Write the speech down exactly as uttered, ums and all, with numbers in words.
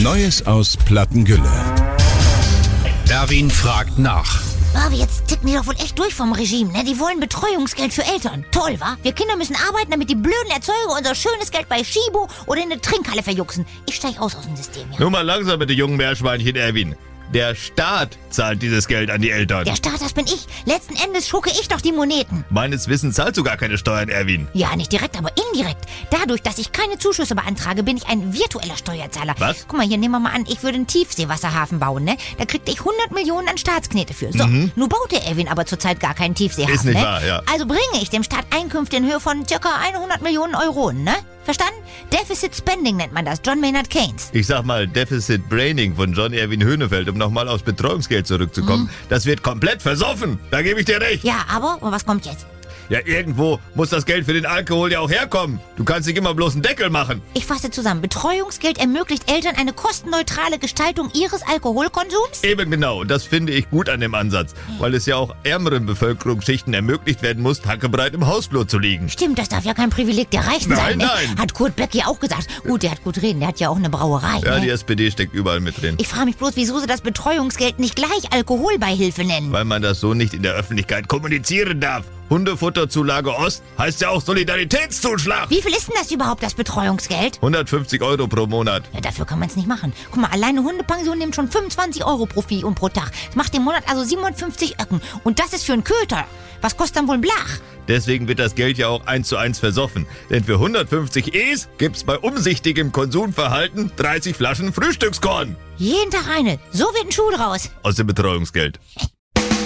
Neues aus Plattengülle. Erwin fragt nach. Aber jetzt ticken die doch wohl echt durch vom Regime, ne? Die wollen Betreuungsgeld für Eltern. Toll, wa? Wir Kinder müssen arbeiten, damit die blöden Erzeuger unser schönes Geld bei Schibo oder in eine Trinkhalle verjuxen. Ich steig aus aus dem System, ja. Nur mal langsam mit den jungen Meerschweinchen, Erwin. Der Staat zahlt dieses Geld an die Eltern. Der Staat, das bin ich. Letzten Endes schucke ich doch die Moneten. Meines Wissens zahlst du gar keine Steuern, Erwin. Ja, nicht direkt, aber indirekt. Dadurch, dass ich keine Zuschüsse beantrage, bin ich ein virtueller Steuerzahler. Was? Guck mal, hier nehmen wir mal an, ich würde einen Tiefseewasserhafen bauen, ne? Da kriegte ich hundert Millionen an Staatsknete für. So, mhm. Nun baut der Erwin aber zurzeit gar keinen Tiefseehafen, Ist nicht ne? wahr, ja. Also bringe ich dem Staat Einkünfte in Höhe von ca. hundert Millionen Euro, ne? Verstanden? Deficit Spending nennt man das, John Maynard Keynes. Ich sag mal, Deficit Braining von John Erwin Höhnefeld, um nochmal aufs Betreuungsgeld zurückzukommen. Mhm. Das wird komplett versoffen. Da gebe ich dir recht. Ja, aber, und was kommt jetzt? Ja, irgendwo muss das Geld für den Alkohol ja auch herkommen. Du kannst nicht immer bloß einen Deckel machen. Ich fasse zusammen. Betreuungsgeld ermöglicht Eltern eine kostenneutrale Gestaltung ihres Alkoholkonsums? Eben genau. Und das finde ich gut an dem Ansatz. Weil es ja auch ärmeren Bevölkerungsschichten ermöglicht werden muss, hackebreit im Hausflur zu liegen. Stimmt, das darf ja kein Privileg der Reichen nein, sein. Ne? Nein, Hat Kurt Beck ja auch gesagt. Gut, der hat gut reden. Der hat ja auch eine Brauerei. Ja, ne? die S P D steckt überall mit drin. Ich frage mich bloß, wieso sie das Betreuungsgeld nicht gleich Alkoholbeihilfe nennen. Weil man das so nicht in der Öffentlichkeit kommunizieren darf. Hundefutterzulage Ost heißt ja auch Solidaritätszuschlag. Wie viel ist denn das überhaupt, das Betreuungsgeld? hundertfünfzig Euro pro Monat. Ja, dafür kann man es nicht machen. Guck mal, alleine Hundepension nimmt schon fünfundzwanzig Euro pro Vieh und pro Tag. Das macht im Monat also siebenundfünfzig Öcken. Und das ist für einen Köter. Was kostet dann wohl ein Blach? Deswegen wird das Geld ja auch eins zu eins versoffen. Denn für hundertfünfzig E's gibt's bei umsichtigem Konsumverhalten dreißig Flaschen Frühstückskorn. Jeden Tag eine. So wird ein Schuh draus. Aus dem Betreuungsgeld.